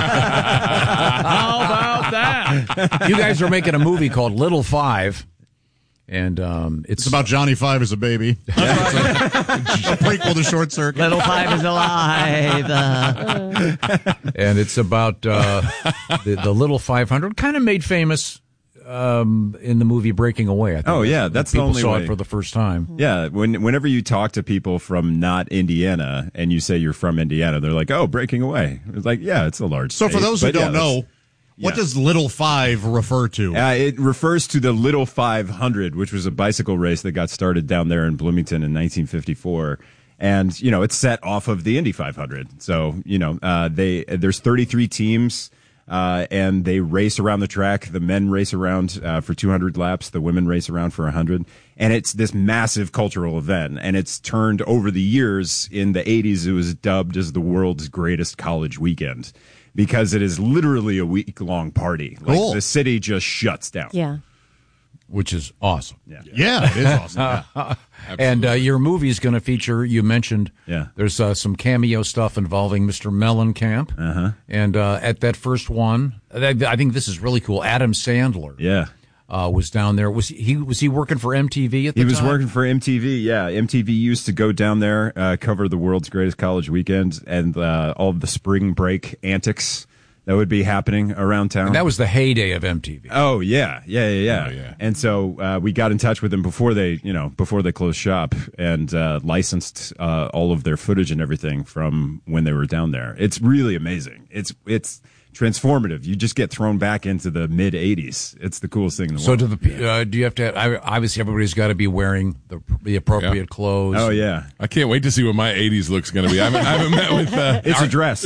about that? You guys are making a movie called Little Five. And it's about Johnny Five as a baby. It's a prequel to Short Circuit. Little Five is alive. And it's about the Little 500, kind of made famous in the movie Breaking Away. I think. Oh, yeah, that's the people only saw way. it for the first time. Yeah, whenever you talk to people from not Indiana and you say you're from Indiana, they're like, "Oh, Breaking Away." It's like, yeah, it's a large. So for state, those who but don't yeah, know, what does Little Five refer to? It refers to the Little 500, which was a bicycle race that got started down there in Bloomington in 1954. And, you know, it's set off of the Indy 500. So, you know, there's 33 teams, and they race around the track. The men race around for 200 laps. The women race around for 100. And it's this massive cultural event. And it's turned over the years. In the 80s, it was dubbed as the world's greatest college weekend, because it is literally a week-long party. Like, cool. The city just shuts down. Yeah. Which is awesome. Yeah, it is awesome. Yeah. And your movie is going to feature, you mentioned, there's some cameo stuff involving Mr. Mellencamp. Uh-huh. And at that first one, I think this is really cool, Adam Sandler. Yeah. Was down there. Was he working for MTV at the time? He was working for MTV, yeah. MTV used to go down there, cover the world's greatest college weekend and all of the spring break antics that would be happening around town. And that was the heyday of MTV. Oh, yeah. And so we got in touch with them before they closed shop and licensed all of their footage and everything from when they were down there. It's really amazing. It's transformative. You just get thrown back into the mid 80s. It's the coolest thing in the world. So do you have to? Obviously, everybody's got to be wearing the appropriate clothes. Oh yeah, I can't wait to see what my 80s look's going to be. I haven't met with. It's a dress.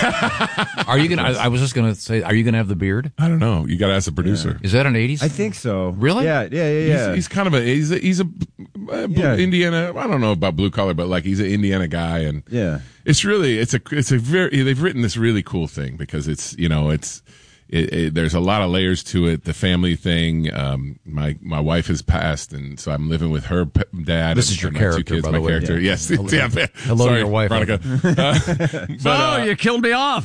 Are you gonna? I was just gonna say, are you gonna have the beard? I don't know. You got to ask the producer. Is that an 80s? I think so. Really? Yeah. He's kind of he's a Indiana. I don't know about blue collar, but like he's an Indiana guy, and it's a very. They've written this really cool thing because it's. There's a lot of layers to it. The family thing. My wife has passed, and so I'm living with her dad. This is your character, 2 kids. by My the way. character. Yeah. Yes. Hello, Sorry, your wife. Veronica. You killed me off.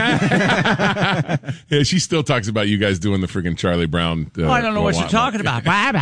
Huh? Yeah, she still talks about you guys doing the friggin' Charlie Brown. I don't know what you're talking about.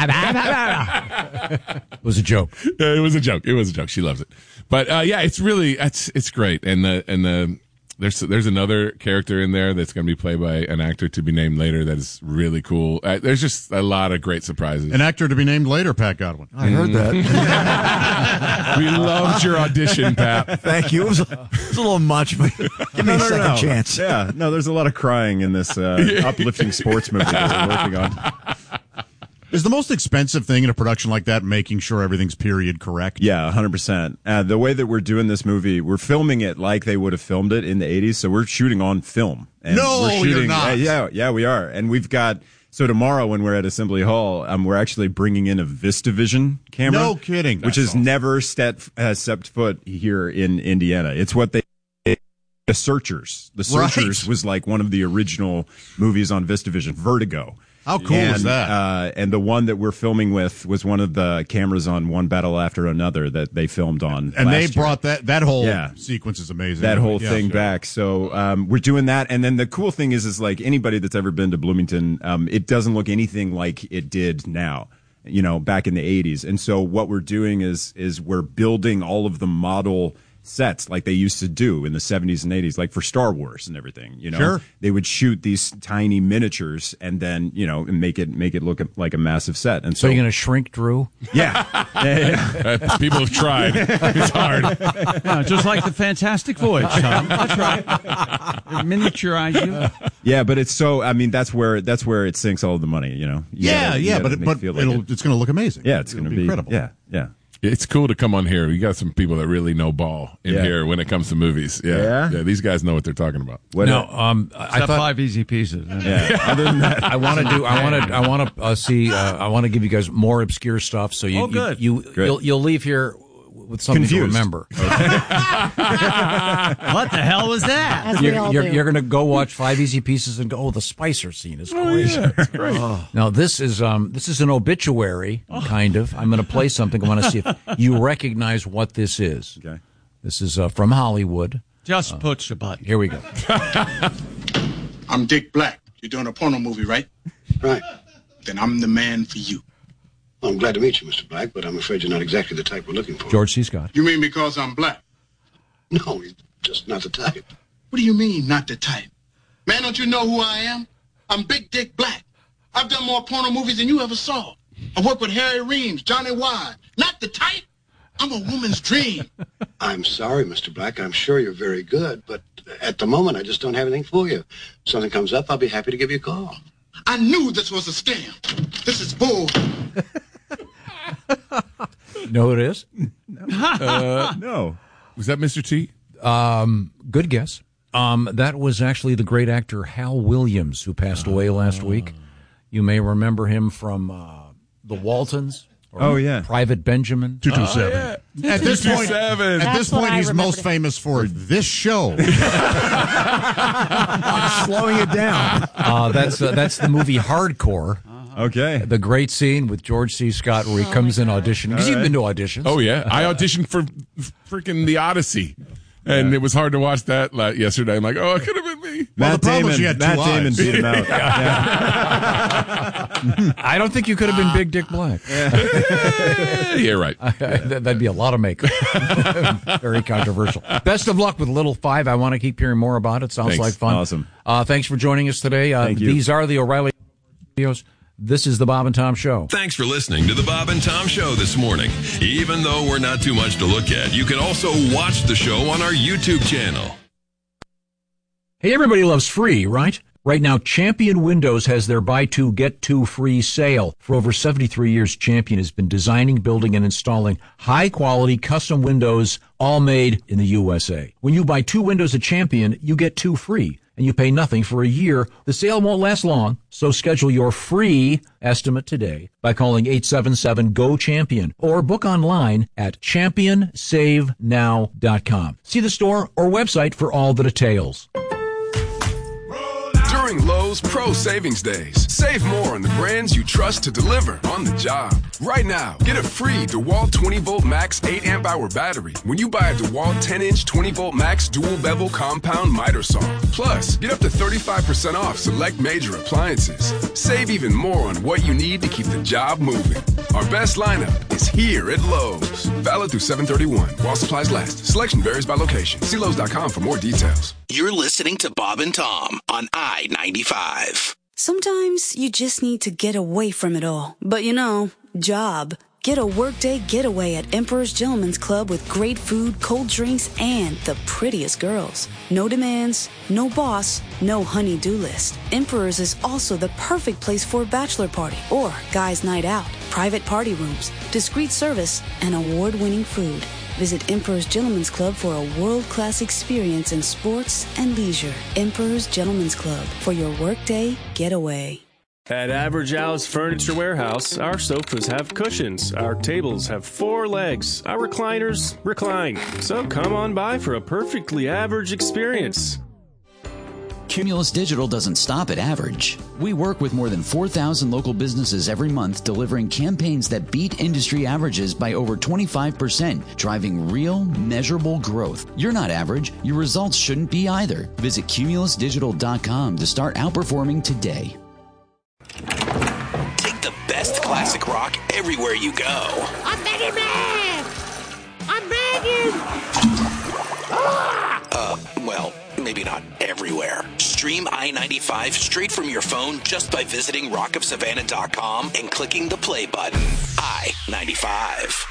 It was a joke. It was a joke. She loves it. But it's really it's great, and the There's another character in there that's going to be played by an actor to be named later that is really cool. There's just a lot of great surprises. An actor to be named later, Pat Godwin. I heard that. We loved your audition, Pat. Thank you. It was a little much, but give me a second chance. Yeah, no, there's a lot of crying in this uplifting sports movie that we're working on. Is the most expensive thing in a production like that making sure everything's period correct? Yeah, 100%. The way that we're doing this movie, we're filming it like they would have filmed it in the 80s, so we're shooting on film. And no, we're shooting, you're not. Yeah, we are. And we've got, so tomorrow when we're at Assembly Hall, we're actually bringing in a VistaVision camera. No kidding. Which has never stepped foot here in Indiana. It's what they... The Searchers. The Searchers was like one of the original movies on VistaVision, Vertigo. How cool is that? And the one that we're filming with was one of the cameras on One Battle After Another that they filmed on. And they brought that whole sequence is amazing. That whole thing back. So we're doing that. And then the cool thing is like anybody that's ever been to Bloomington, it doesn't look anything like it did now, back in the 80s. And so what we're doing is we're building all of the model sets like they used to do in the 70s and 80s, like for Star Wars and everything. Sure. They would shoot these tiny miniatures and then and make it look like a massive set. And so you're going to shrink Drew? Yeah. People have tried. It's hard. Just like the Fantastic Voyage, Tom. That's right. Miniaturize you. Yeah, but it's so. I mean, that's where it sinks all of the money. But it's going to look amazing. Yeah, it's going to be incredible. Yeah. It's cool to come on here. We got some people that really know ball in here when it comes to movies. Yeah. These guys know what they're talking about. I thought 5 easy pieces. Yeah. Other than that, I want to give you guys more obscure stuff. So you'll leave here with something confused to remember. What the hell was that? You're going to go watch 5 Easy Pieces and go, oh, the Spicer scene is crazy. Yeah, it's great. Now this is an obituary, kind of. I'm going to play something. I want to see if you recognize what this is. Okay. This is from Hollywood. Just push the button. Here we go. I'm Dick Black. You're doing a porno movie, right? Right. Then I'm the man for you. Well, I'm glad to meet you, Mr. Black, but I'm afraid you're not exactly the type we're looking for. George C. Scott. You mean because I'm black? No, you're just not the type. What do you mean, not the type? Man, don't you know who I am? I'm Big Dick Black. I've done more porno movies than you ever saw. I worked with Harry Reams, Johnny Wide. Not the type. I'm a woman's dream. I'm sorry, Mr. Black. I'm sure you're very good, but at the moment, I just don't have anything for you. If something comes up, I'll be happy to give you a call. I knew this was a scam. This is bull. Know who it is? No. Was that Mr. T? Good guess. That was actually the great actor Hal Williams, who passed away last week. You may remember him from The Waltons. Private Benjamin. 227. At this point, he's most famous for this show. Slowing it down. That's the movie Hardcore. Okay. The great scene with George C. Scott where he comes in auditioning. Because you've been to auditions. Oh, yeah. I auditioned for freaking The Odyssey. And it was hard to watch that yesterday. I'm like, oh, it could have been me. Well, the problem is you had Matt Damon beat him out. I don't think you could have been Big Dick Black. Yeah, right. That'd be a lot of makeup. Very controversial. Best of luck with Little Five. I want to keep hearing more about it. Sounds like fun. Awesome. Thanks for joining us today. Thank you. These are the O'Reilly videos. This is the Bob and Tom Show. Thanks for listening to the Bob and Tom Show this morning. Even though we're not too much to look at, you can also watch the show on our YouTube channel. Hey, everybody loves free, right? Right now, Champion Windows has their buy two, get two free sale. For over 73 years, Champion has been designing, building, and installing high-quality custom windows, all made in the USA. When you buy 2 windows at Champion, you get 2 free, and you pay nothing for a year. The sale won't last long, so schedule your free estimate today by calling 877-GO-CHAMPION or book online at ChampionSaveNow.com. See the store or website for all the details. During Lowe's Pro Savings Days, save more on the brands you trust to deliver on the job. Right now, get a free DeWalt 20-volt max 8-amp-hour battery when you buy a DeWalt 10-inch 20-volt max dual bevel compound miter saw. Plus, get up to 35% off select major appliances. Save even more on what you need to keep the job moving. Our best lineup is here at Lowe's. Valid through 7/31 while supplies last. Selection varies by location. See Lowe's.com for more details. You're listening to Bob and Tom on I-95. Sometimes you just need to get away from it all. But job. Get a workday getaway at Emperor's Gentleman's Club with great food, cold drinks, and the prettiest girls. No demands, no boss, no honey-do list. Emperor's is also the perfect place for a bachelor party or guys' night out. Private party rooms, discreet service, and award-winning food. Visit Emperor's Gentleman's Club for a world-class experience in sports and leisure. Emperor's Gentleman's Club for your workday getaway. At Average Al's Furniture Warehouse, our sofas have cushions, our tables have 4 legs, our recliners recline. So come on by for a perfectly average experience. Cumulus Digital doesn't stop at average. We work with more than 4,000 local businesses every month, delivering campaigns that beat industry averages by over 25%, driving real, measurable growth. You're not average. Your results shouldn't be either. Visit cumulusdigital.com to start outperforming today. Take the best classic rock everywhere you go. I'm begging, man! I'm begging! Well, maybe not everywhere. Stream I-95 straight from your phone just by visiting rockofsavannah.com and clicking the play button. I-95.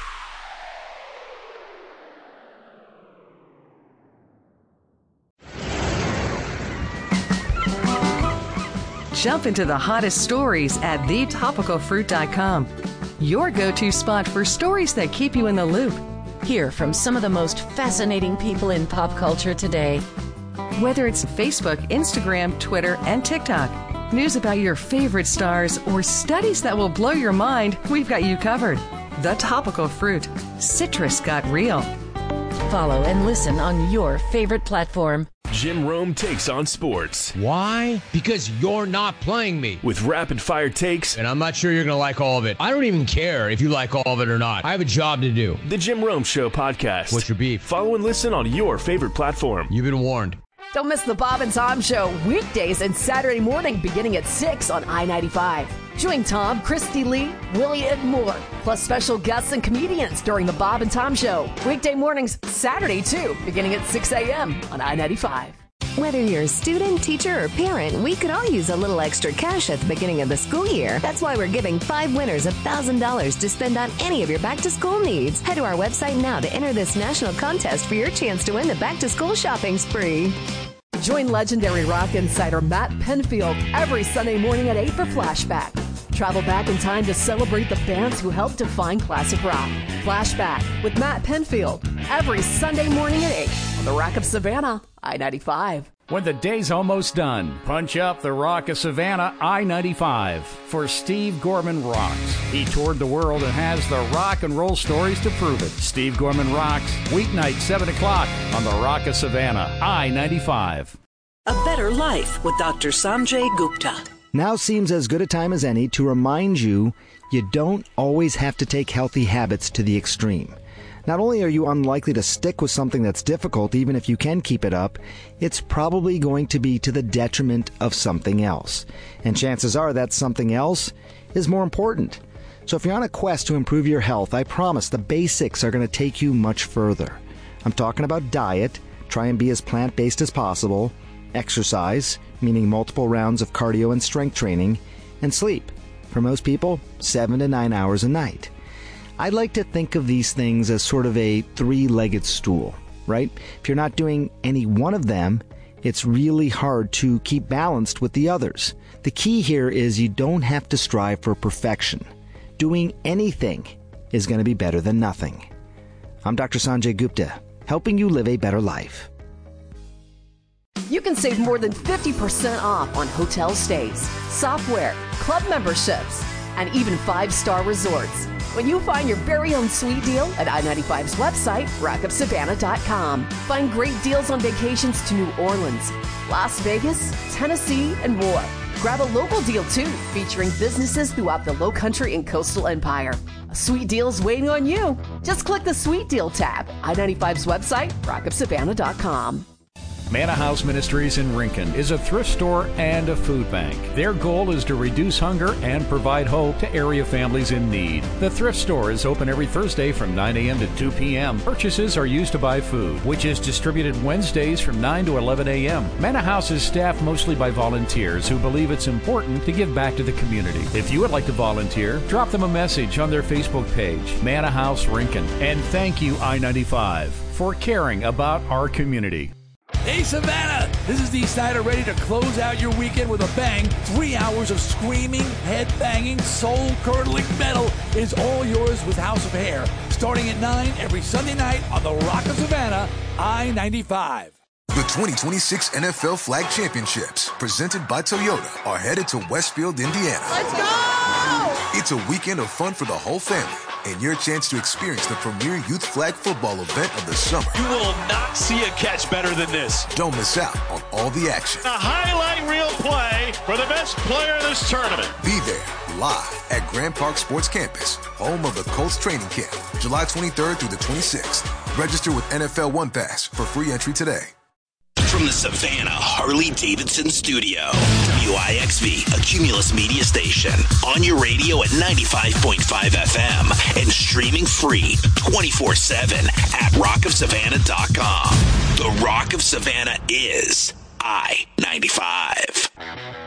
Jump into the hottest stories at thetopicalfruit.com. Your go-to spot for stories that keep you in the loop. Hear from some of the most fascinating people in pop culture today. Whether it's Facebook, Instagram, Twitter, and TikTok, news about your favorite stars, or studies that will blow your mind, we've got you covered. The Topical Fruit. Citrus got real. Follow and listen on your favorite platform. Jim Rome takes on sports. Why? Because you're not playing me. With rapid-fire takes. And I'm not sure you're going to like all of it. I don't even care if you like all of it or not. I have a job to do. The Jim Rome Show podcast. What's your beef? Follow and listen on your favorite platform. You've been warned. Don't miss the Bob and Tom Show weekdays and Saturday morning beginning at 6 on I-95. Join Tom, Christy Lee, Willie, and more, plus special guests and comedians during the Bob and Tom Show. Weekday mornings, Saturday too, beginning at 6 a.m. on I-95. Whether you're a student, teacher, or parent, we could all use a little extra cash at the beginning of the school year. That's why we're giving 5 winners $1,000 to spend on any of your back-to-school needs. Head to our website now to enter this national contest for your chance to win the back-to-school shopping spree. Join legendary rock insider Matt Penfield every Sunday morning at 8 for Flashback. Travel back in time to celebrate the bands who helped define classic rock. Flashback with Matt Penfield every Sunday morning at 8 on the Rock of Savannah, I-95. When the day's almost done, punch up the Rock of Savannah I-95 for Steve Gorman Rocks. He toured the world and has the rock and roll stories to prove it. Steve Gorman Rocks, weeknight 7 o'clock on the Rock of Savannah I-95. A Better Life with Dr. Sanjay Gupta. Now seems as good a time as any to remind you don't always have to take healthy habits to the extreme. Not only are you unlikely to stick with something that's difficult, even if you can keep it up, it's probably going to be to the detriment of something else. And chances are that something else is more important. So if you're on a quest to improve your health, I promise the basics are going to take you much further. I'm talking about diet, try and be as plant-based as possible, exercise, meaning multiple rounds of cardio and strength training, and sleep. For most people, 7 to 9 hours a night. I'd like to think of these things as sort of a 3-legged stool, right? If you're not doing any one of them, it's really hard to keep balanced with the others. The key here is you don't have to strive for perfection. Doing anything is going to be better than nothing. I'm Dr. Sanjay Gupta, helping you live a better life. You can save more than 50% off on hotel stays, software, club memberships, and even 5-star resorts when you find your very own sweet deal at I-95's website, rockofsavannah.com. Find great deals on vacations to New Orleans, Las Vegas, Tennessee, and more. Grab a local deal, too, featuring businesses throughout the Lowcountry and Coastal Empire. A sweet deal's waiting on you. Just click the Sweet Deal tab, I-95's website, rockofsavannah.com. Manna House Ministries in Rincon is a thrift store and a food bank. Their goal is to reduce hunger and provide hope to area families in need. The thrift store is open every Thursday from 9 a.m. to 2 p.m. Purchases are used to buy food, which is distributed Wednesdays from 9 to 11 a.m. Manna House is staffed mostly by volunteers who believe it's important to give back to the community. If you would like to volunteer, drop them a message on their Facebook page, Manna House Rincon. And thank you, I-95, for caring about our community. Hey, Savannah! This is Dee Snider, ready to close out your weekend with a bang. 3 hours of screaming, head-banging, soul-curdling metal is all yours with House of Hair, starting at 9 every Sunday night on the Rock of Savannah, I-95. The 2026 NFL Flag Championships, presented by Toyota, are headed to Westfield, Indiana. Let's go! It's a weekend of fun for the whole family, and your chance to experience the premier youth flag football event of the summer. You will not see a catch better than this. Don't miss out on all the action. A highlight reel play for the best player in this tournament. Be there, live at Grand Park Sports Campus, home of the Colts training camp, July 23rd through the 26th. Register with NFL One Pass for free entry today. From the Savannah Harley-Davidson studio, WIXV, a Cumulus media station, on your radio at 95.5 FM and streaming free 24/7 at rockofsavannah.com. The Rock of Savannah is I-95.